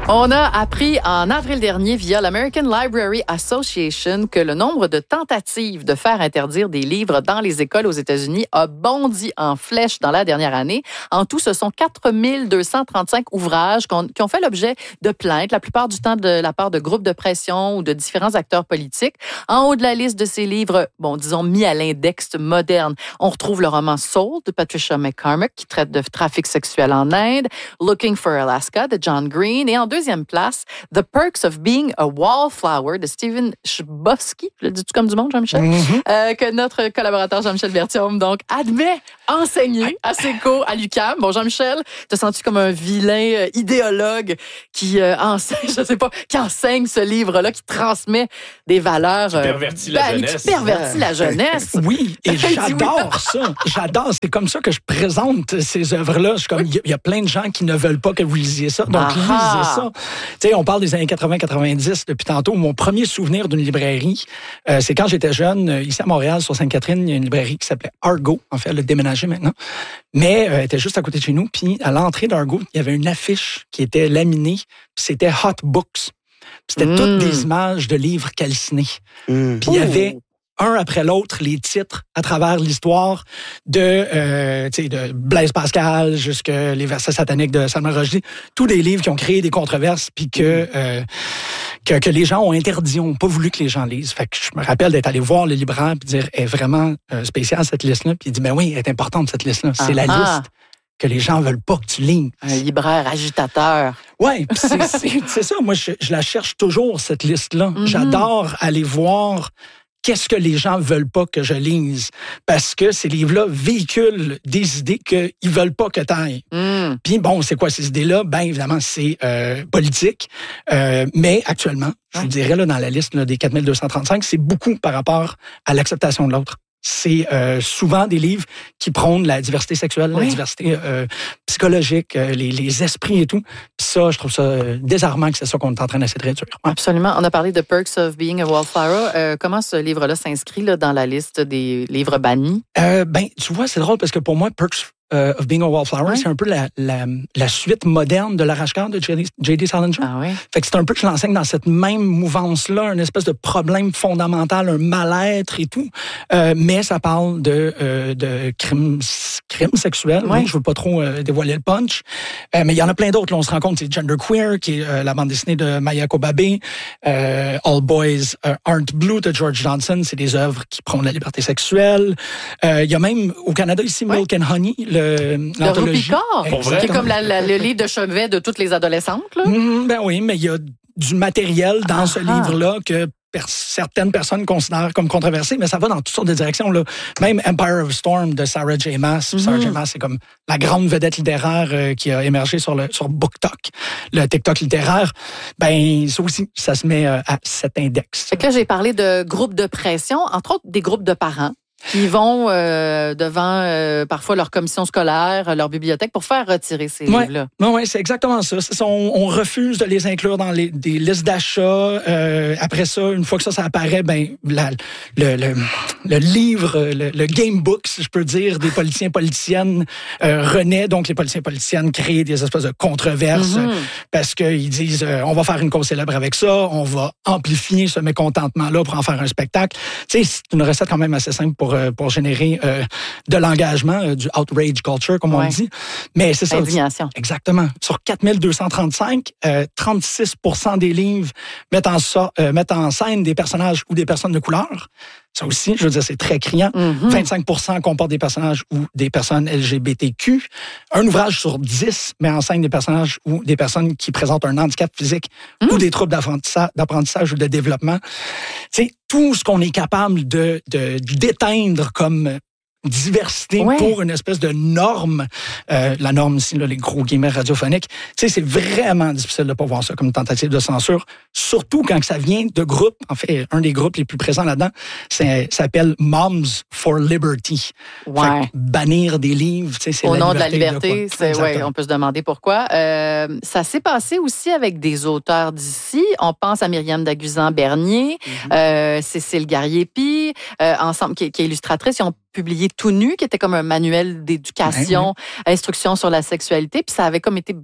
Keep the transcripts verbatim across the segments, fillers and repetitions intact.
On a appris en avril dernier via l'American Library Association que le nombre de tentatives de faire interdire des livres dans les écoles aux États-Unis a bondi en flèche dans la dernière année. En tout, ce sont quatre mille deux cent trente-cinq ouvrages qui ont fait l'objet de plaintes, la plupart du temps de la part de groupes de pression ou de différents acteurs politiques. En haut de la liste de ces livres, bon, disons, mis à l'index moderne, on retrouve le roman Soul de Patricia McCormack qui traite de trafic sexuel en Inde, Looking for Alaska de John Green et en deuxième place, The Perks of Being a Wallflower de Stephen Chbosky, le dis-tu comme du monde, Jean-Michel? Mm-hmm. Euh, que notre collaborateur Jean-Michel Berthiaume, donc, admet enseigner à ses cours à l'U Q A M. Bon, Jean-Michel, te sens-tu comme un vilain euh, idéologue qui euh, enseigne, je sais pas, qui enseigne ce livre-là, qui transmet des valeurs... Qui pervertit euh, la ben, jeunesse. Qui pervertit la jeunesse. Oui, et j'adore ça. J'adore. C'est comme ça que je présente ces œuvres-là. Je suis comme, il y, y a plein de gens qui ne veulent pas que vous lisiez ça. Donc, lisez ça. Tu sais, on parle des années quatre-vingts quatre-vingt-dix depuis tantôt. Mon premier souvenir d'une librairie, euh, c'est quand j'étais jeune, euh, ici à Montréal, sur Sainte-Catherine, il y a une librairie qui s'appelait Argo. En fait, elle a déménagé maintenant. Mais euh, elle était juste à côté de chez nous. Puis, à l'entrée d'Argo, il y avait une affiche qui était laminée. Puis c'était Hot Books. C'était mmh. toutes des images de livres calcinés. Mmh. Puis il y avait un après l'autre les titres à travers l'histoire de, euh, tu sais, de Blaise Pascal jusqu'à les versets sataniques de Salman Rushdie. Tous des livres qui ont créé des controverses puis que, mmh. euh, que que les gens ont interdit, n'ont pas voulu que les gens lisent. Fait que je me rappelle d'être allé voir le libraire puis dire est vraiment euh, spéciale cette liste-là. Puis il dit ben oui, elle est importante cette liste-là. C'est ah, la ah. liste que les gens veulent pas que tu lises. Un libraire agitateur. Oui, c'est, c'est, c'est ça. Moi, je, je la cherche toujours, cette liste-là. Mm-hmm. J'adore aller voir qu'est-ce que les gens veulent pas que je lise. Parce que ces livres-là véhiculent des idées qu'ils veulent pas que tu ailles. Mm. Puis bon, c'est quoi ces idées-là? Bien, évidemment, c'est euh, politique. Euh, mais actuellement, je vous dirais, là, dans la liste là, des quatre mille deux cent trente-cinq, c'est beaucoup par rapport à l'acceptation de l'autre. C'est euh, souvent des livres qui prônent la diversité sexuelle, oui. la diversité euh, psychologique, euh, les, les esprits et tout. Puis ça, je trouve ça euh, désarmant que c'est ça qu'on est en train d'essayer de réduire. Ouais. Absolument. On a parlé de Perks of Being a Wallflower. Euh, comment ce livre-là s'inscrit là, dans la liste des livres bannis? Euh, ben, tu vois, c'est drôle parce que pour moi, Perks Uh, of Being a Wallflower, oui. c'est un peu la, la, la suite moderne de l'arrache-cœur de J D Salinger. Ah oui. Fait que c'est un peu que je l'enseigne dans cette même mouvance-là, une espèce de problème fondamental, un mal-être et tout. Euh, mais ça parle de, euh, de crimes, crimes sexuels. Oui. Je veux pas trop euh, dévoiler le punch. Euh, mais il y en a plein d'autres. Là, on se rend compte, c'est Gender Queer, qui est euh, la bande dessinée de Maya Kobabe. Euh, All Boys uh, Aren't Blue de George Johnson. C'est des œuvres qui prônent la liberté sexuelle. Euh, il y a même au Canada ici, oui. Milk and Honey, le Le Rupicard, qui est comme la, la, le livre de chevet de toutes les adolescentes. Là. Mmh, ben oui, mais il y a du matériel dans ah, ce ah. livre-là que per- certaines personnes considèrent comme controversé, mais ça va dans toutes sortes de directions. Là. Même Empire of Storm de Sarah J. Maas. Mm-hmm. Sarah J. Maas, c'est comme la grande vedette littéraire euh, qui a émergé sur, le, sur BookTok, le TikTok littéraire. Ben, ça aussi, ça se met euh, à cet index. Fait que là, j'ai parlé de groupes de pression, entre autres des groupes de parents. Qui vont euh, devant euh, parfois leur commission scolaire, leur bibliothèque, pour faire retirer ces ouais. livres-là. Oui, ouais, c'est exactement ça. C'est, on, on refuse de les inclure dans les, des listes d'achat. Euh, après ça, une fois que ça, ça apparaît, ben la, le, le, le livre, le, le game book, si je peux dire, des politiciens et politiciennes euh, renaît. Donc, les politiciens et politiciennes créent des espèces de controverses mm-hmm. parce qu'ils disent euh, on va faire une cause célèbre avec ça, on va amplifier ce mécontentement-là pour en faire un spectacle. Tu sais, c'est une recette quand même assez simple pour pour générer euh, de l'engagement, euh, du outrage culture, comme ouais. on dit. Mais c'est ça. Indignation. Exactement. Sur quatre mille deux cent trente-cinq, euh, trente-six pour cent des livres mettent en, so- euh, mettent en scène des personnages ou des personnes de couleur. Ça aussi, je veux dire, c'est très criant. Mm-hmm. vingt-cinq pour cent comportent des personnages ou des personnes L G B T Q. Un ouvrage sur dix met en scène des personnages ou des personnes qui présentent un handicap physique mm. ou des troubles d'apprentissage, d'apprentissage ou de développement. Tu sais, tout ce qu'on est capable de, de d'éteindre comme diversité ouais. pour une espèce de norme. Euh, la norme ici, là, les gros guillemets radiophoniques. Tu sais, c'est vraiment difficile de ne pas voir ça comme une tentative de censure, surtout quand ça vient de groupes. En fait, un des groupes les plus présents là-dedans, c'est, ça s'appelle Moms for Liberty. Ouais. Fait que bannir des livres, tu sais, c'est au la nom liberté, de la liberté, de c'est, ouais, on peut se demander pourquoi. Euh, ça s'est passé aussi avec des auteurs d'ici. On pense à Myriam Daguzan-Bernier, mm-hmm. euh, Cécile Garriépi, euh, ensemble, qui, qui est illustratrice. Ils ont publié Tout nu, qui était comme un manuel d'éducation, ouais, ouais. instruction sur la sexualité. Puis ça avait comme été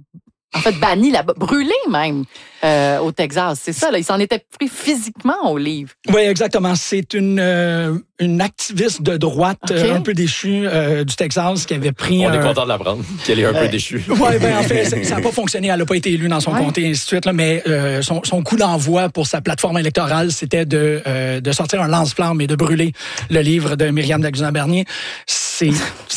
en fait, banni là-bas, brûlé même euh, au Texas. C'est ça, là. Il s'en était pris physiquement au livre. Oui, exactement. C'est une, euh, une activiste de droite okay. euh, un peu déchue euh, du Texas qui avait pris... On euh, est content de l'apprendre, qu'elle est un euh, peu déchue. Oui, ben, en fait, ça n'a pas fonctionné. Elle n'a pas été élue dans son ouais. comté, et ainsi de suite. Là, mais euh, son, son coup d'envoi pour sa plateforme électorale, c'était de, euh, de sortir un lance-flamme et de brûler le livre de Myriam Daguzin-Bernier. C'est...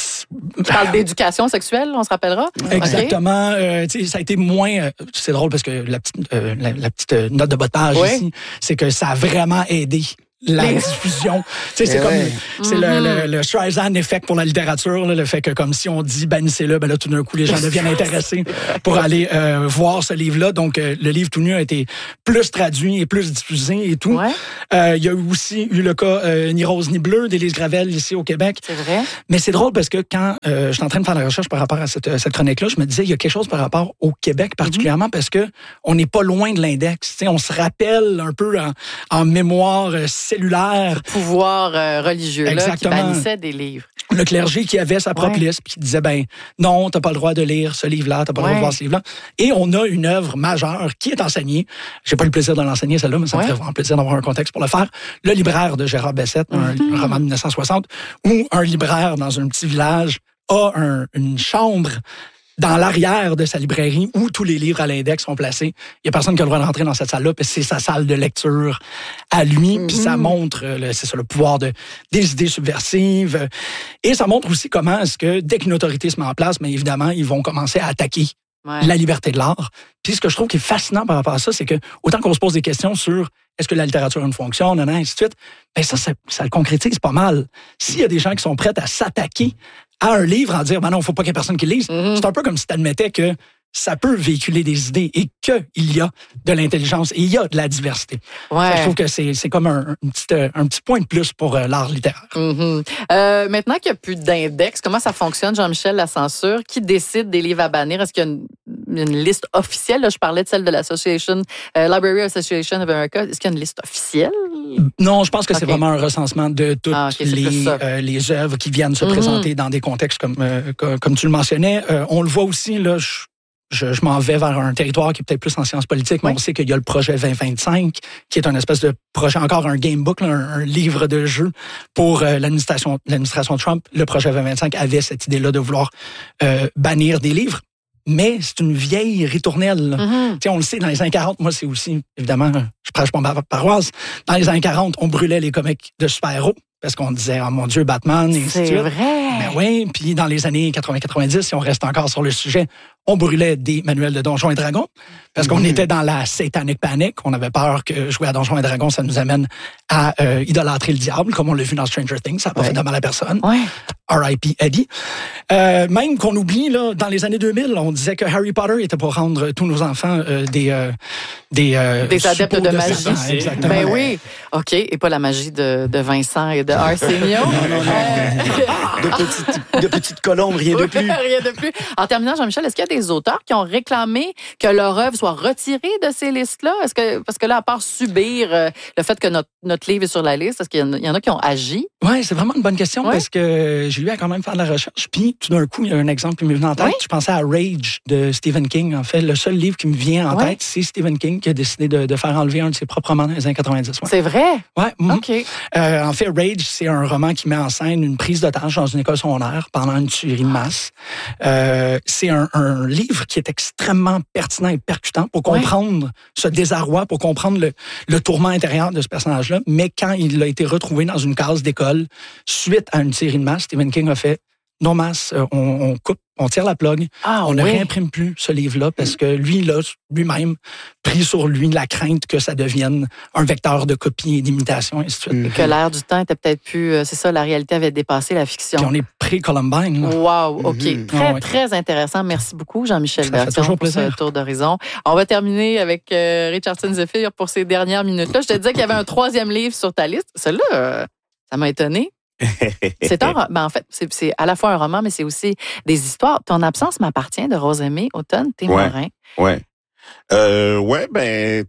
Tu parles d'éducation sexuelle, on se rappellera? Exactement. Okay. Euh, tu sais, ça a été moins... Euh, c'est drôle parce que la petite, euh, la, la petite note de bas de page oui. ici, c'est que ça a vraiment aidé la Mais... diffusion. Tu sais, c'est comme ouais. c'est mm-hmm. le, le, le Streisand effect pour la littérature, là, le fait que comme si on dit bannissez-le, ben là tout d'un coup les gens deviennent intéressés pour aller euh, voir ce livre-là. Donc euh, le livre tout nu a été plus traduit et plus diffusé et tout. Ouais. Euh, il y a aussi eu le cas euh, Ni rose ni bleu d'Élise Gravel ici au Québec. C'est vrai. Mais c'est drôle parce que quand euh, je suis en train de faire la recherche par rapport à cette, cette chronique-là, je me disais il y a quelque chose par rapport au Québec particulièrement mm-hmm. parce que on n'est pas loin de l'index. T'sais, on se rappelle un peu en, en mémoire euh, cellulaire. Pouvoir euh, religieux là, qui bannissait des livres. Le clergé qui avait sa propre ouais. liste puis qui disait ben non, t'as pas le droit de lire ce livre-là, t'as pas ouais. le droit de voir ce livre-là. Et on a une œuvre majeure qui est enseignée. J'ai pas eu le plaisir de l'enseigner celle-là, mais ça ouais. me ferait vraiment plaisir d'avoir un contexte pour le faire. Le libraire de Gérard Bessette, mm-hmm. un roman de dix-neuf cent soixante, où un libraire dans un petit village a un, une chambre dans l'arrière de sa librairie où tous les livres à l'index sont placés. Il y a personne qui a le droit de rentrer dans cette salle-là, puis c'est sa salle de lecture à lui, mm-hmm. puis ça montre, le, c'est ça, le pouvoir de, des idées subversives. Et ça montre aussi comment est-ce que, dès qu'une autorité se met en place, mais évidemment, ils vont commencer à attaquer ouais. la liberté de l'art. Puis ce que je trouve qui est fascinant par rapport à ça, c'est que autant qu'on se pose des questions sur est-ce que la littérature a une fonction, non, non, ainsi de suite, bien ça, ça, ça le concrétise pas mal. S'il y a des gens qui sont prêts à s'attaquer à un livre en dire, ben non, il ne faut pas qu'il y ait personne qui le lise. Mm-hmm. C'est un peu comme si tu admettais que ça peut véhiculer des idées et qu'il y a de l'intelligence et il y a de la diversité. Ouais. Je trouve que c'est, c'est comme un, un, petit, un petit point de plus pour euh, l'art littéraire. Mm-hmm. Euh, maintenant qu'il n'y a plus d'index, comment ça fonctionne, Jean-Michel, la censure? Qui décide des livres à bannir? Est-ce qu'il y a une, une liste officielle? Là, je parlais de celle de l'Association, euh, Library Association of America. Est-ce qu'il y a une liste officielle? Non, je pense que okay. c'est vraiment un recensement de toutes ah, okay, les, euh, les œuvres qui viennent se mm-hmm. présenter dans des contextes comme, euh, comme tu le mentionnais. Euh, on le voit aussi, là, je, Je, je m'en vais vers un territoire qui est peut-être plus en sciences politiques, mais oui. on sait qu'il y a le projet vingt vingt-cinq, qui est un espèce de projet, encore un gamebook, là, un, un livre de jeu pour euh, l'administration, l'administration Trump. Le projet vingt vingt-cinq avait cette idée-là de vouloir euh, bannir des livres, mais c'est une vieille ritournelle. Mm-hmm. On le sait, dans les années quarante, moi, c'est aussi, évidemment, je prêche pas ma paroisse, dans les années quarante, on brûlait les comics de super-héros. Parce qu'on disait, oh mon Dieu, Batman, et ainsi de suite. C'est vrai. Ben oui, puis dans les années quatre-vingts quatre-vingt-dix, si on reste encore sur le sujet, on brûlait des manuels de Donjons et Dragons, parce qu'on mmh. était dans la satanic panic. On avait peur que jouer à Donjons et Dragons, ça nous amène à euh, idolâtrer le diable, comme on l'a vu dans Stranger Things. Ça n'a pas ouais. fait de mal à personne. Ouais. R I P Eddie. Euh, même qu'on oublie, là, dans les années deux mille, on disait que Harry Potter était pour rendre tous nos enfants euh, des... Euh, des euh, des adeptes de, de magie. Satan, exactement. Ben oui. OK. Et pas la magie de, de Vincent et de Arsenio. non, non, non. Euh... de, petites, de petites colombes, rien de plus. Rien de plus. En terminant, Jean-Michel, est-ce qu'il y a des auteurs qui ont réclamé que leur œuvre soit retirée de ces listes-là? Est-ce que, parce que là, à part subir euh, le fait que notre, notre livre est sur la liste, est-ce qu'il y en a, il y en a qui ont agi? Oui, c'est vraiment une bonne question ouais. parce que j'ai eu à quand même faire de la recherche. Puis, tout d'un coup, il y a un exemple qui m'est venu en tête. Oui? Je pensais à Rage de Stephen King. En fait, le seul livre qui me vient en oui? tête, c'est Stephen King qui a décidé de, de faire enlever un de ses propres romans dans les années quatre-vingt-dix. Ouais. C'est vrai? Oui. Mm-hmm. OK. Euh, en fait, Rage, c'est un roman qui met en scène une prise d'otage dans une école secondaire pendant une tuerie de masse. Euh, c'est un, un livre qui est extrêmement pertinent et percutant pour comprendre ouais. ce désarroi, pour comprendre le, le tourment intérieur de ce personnage-là. Mais quand il a été retrouvé dans une case d'école, suite à une tuerie de masse, Stephen King a fait « Non, masse, on, on coupe, on tire la plug, ah, on ne oui. réimprime plus ce livre-là parce que lui, là, lui-même, pris sur lui la crainte que ça devienne un vecteur de copie et d'imitation, et ainsi de suite. Et que l'ère du temps était peut-être plus... C'est ça, la réalité avait dépassé la fiction. Puis on est pré-Columbine. Là. Wow, OK. Mm-hmm. Très, ah, ouais. très intéressant. Merci beaucoup, Jean-Michel Bertillon, pour ce tour d'horizon. On va terminer avec euh, Richardson Zephyr pour ces dernières minutes-là. Je te disais qu'il y avait un troisième livre sur ta liste. Celui-là, euh, ça m'a étonné. C'est un, ben en fait, c'est, c'est à la fois un roman, mais c'est aussi des histoires. Ton absence m'appartient de Rosemée Automne-Témorin. Ouais, ouais. Euh, ouais, ben,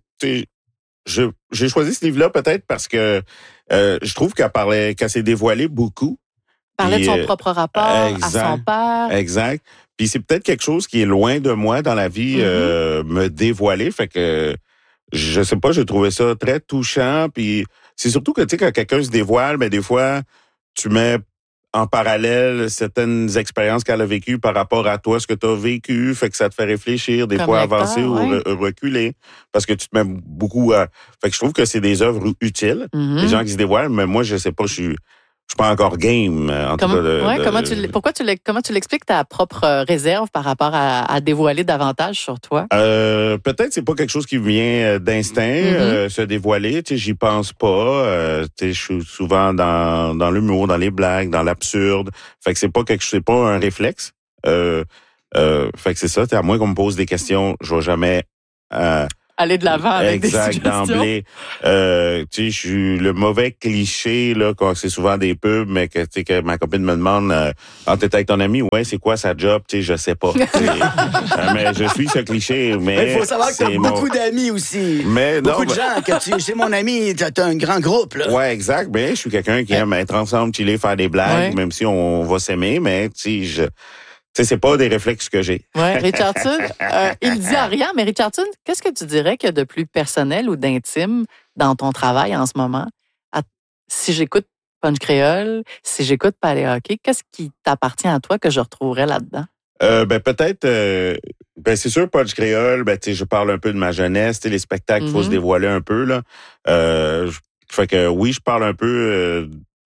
je, j'ai choisi ce livre-là peut-être parce que euh, je trouve qu'elle parlait, qu'elle s'est dévoilée beaucoup. parlait Puis, de son euh, propre rapport exact, à son père. Exact. Puis c'est peut-être quelque chose qui est loin de moi dans la vie, Mm-hmm. euh, me dévoiler. Fait que, je sais pas, j'ai trouvé ça très touchant. Puis c'est surtout que, tu sais, quand quelqu'un se dévoile, ben des fois, tu mets en parallèle certaines expériences qu'elle a vécues par rapport à toi, ce que tu as vécu, fait que ça te fait réfléchir, des Comme fois lecteur, avancer ou ouais. re- reculer, parce que tu te mets beaucoup à... Fait que je trouve que c'est des œuvres utiles, Mm-hmm. les gens qui se dévoilent, mais moi, je sais pas, je suis... Je suis pas encore game, en Comme, tout cas. De, ouais, de, comment tu, pourquoi tu, comment tu l'expliques ta propre réserve par rapport à, à dévoiler davantage sur toi? Euh, peut-être c'est pas quelque chose qui vient d'instinct, Mm-hmm. euh, se dévoiler. Tu sais, j'y pense pas. Euh, tu sais, je suis souvent dans dans l'humour, dans les blagues, dans l'absurde. Fait que c'est pas quelque, c'est pas un réflexe. Euh, euh, fait que c'est ça. À moins qu'on me pose des questions, je vais jamais. Euh, Aller de l'avant avec exact, des suggestions. d'emblée. Euh, tu sais, je suis le mauvais cliché là, quand c'est souvent des pubs, mais que tu sais que ma copine me demande, euh, ah t'es avec ton ami, ouais, c'est quoi sa job, tu sais, je sais pas. euh, mais je suis ce cliché, mais il faut savoir que tu as c'est beaucoup mon... d'amis aussi. Mais beaucoup non, de gens que tu, c'est mon ami, tu as un grand groupe là. Ouais, exact. Ben, je suis quelqu'un qui aime être ensemble, chiller, faire des blagues, Ouais. même si on va s'aimer, mais tu sais, je, tu sais, c'est pas des réflexes que j'ai. Ouais, Richardson, euh, il dit à rien, mais Richardson, qu'est-ce que tu dirais qu'il y a de plus personnel ou d'intime dans ton travail en ce moment? À, si j'écoute Punch Créole, si j'écoute Palais Hockey, qu'est-ce qui t'appartient à toi que je retrouverais là-dedans? Euh, ben peut-être, euh, ben c'est sûr, Punch Créole, ben tu sais, je parle un peu de ma jeunesse, tu sais, les spectacles, il faut Mm-hmm. se dévoiler un peu là. Euh, je- fait que oui, je parle un peu. Euh,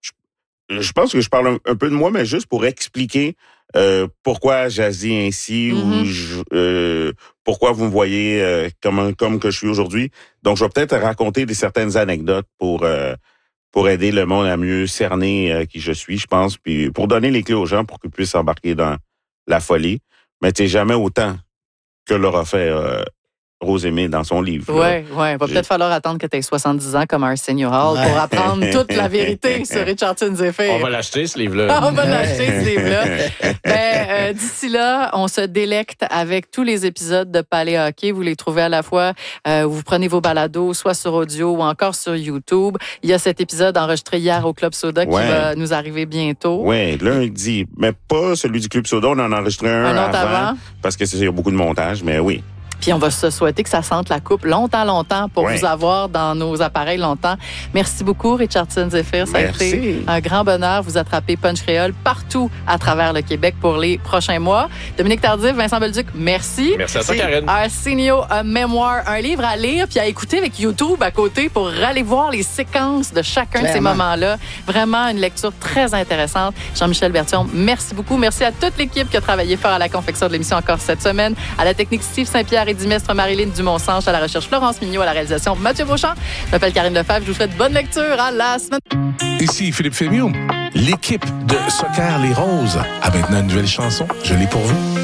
je, je pense que je parle un, un peu de moi, mais juste pour expliquer euh, pourquoi j'agis ainsi Mm-hmm. ou je, euh, pourquoi vous me voyez euh, comme comme que je suis aujourd'hui. Donc, je vais peut-être raconter des certaines anecdotes pour euh, pour aider le monde à mieux cerner euh, qui je suis, je pense, puis pour donner les clés aux gens pour qu'ils puissent embarquer dans la folie. Mais tu sais, jamais autant que l'aura fait euh, Rosemée dans son livre. Oui, ouais. Il va J'ai- peut-être falloir attendre que tu aies soixante-dix ans comme Arsenio Hall Ouais. pour apprendre toute la vérité sur Richardson Zephyr. On va l'acheter, ce livre-là. On va l'acheter, ce livre-là. Ben, euh, d'ici là, on se délecte avec tous les épisodes de Palais Hockey. Vous les trouvez à la fois, euh, vous prenez vos balados, soit sur audio ou encore sur YouTube. Il y a cet épisode enregistré hier au Club Soda Ouais. qui va nous arriver bientôt. Oui, lundi. Mais pas celui du Club Soda, on en a enregistré un, Un autre avant, avant. parce que c'est il y a beaucoup de montage, mais oui. Puis on va se souhaiter que ça sente la coupe longtemps, longtemps pour Ouais. vous avoir dans nos appareils longtemps. Merci beaucoup, Richardson Zephyr. Ça Merci. a été un grand bonheur. Vous attrapez Punch Créole partout à travers le Québec pour les prochains mois. Dominique Tardif, Vincent Bolduc, merci. Merci à toi, Karen. Arsenio, un mémoire, un livre à lire puis à écouter avec YouTube à côté pour aller voir les séquences de chacun de ces Clairement. moments-là. Vraiment une lecture très intéressante. Jean-Michel Bertion, merci beaucoup. Merci à toute l'équipe qui a travaillé fort à la confection de l'émission encore cette semaine. À la technique, Steve Saint-Pierre et Dimestre, Marilyn Dumont-Sanche, à la recherche, Florence Mignot, à la réalisation, Mathieu Beauchamp. Je m'appelle Karine Lefebvre. Je vous souhaite bonne lecture. À la semaine. Ici Philippe Fémiot. L'équipe de Soccer Les Roses a maintenant une nouvelle chanson. Je l'ai pour vous.